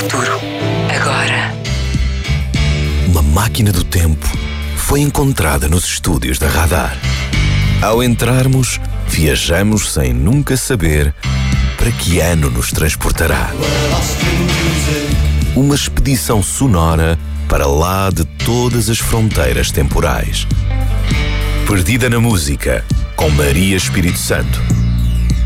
futuro. Agora. Uma máquina do tempo foi encontrada nos estúdios da Radar. Ao entrarmos, viajamos sem nunca saber para que ano nos transportará. Uma expedição sonora para lá de todas as fronteiras temporais. Perdida na música, com Maria Espírito Santo.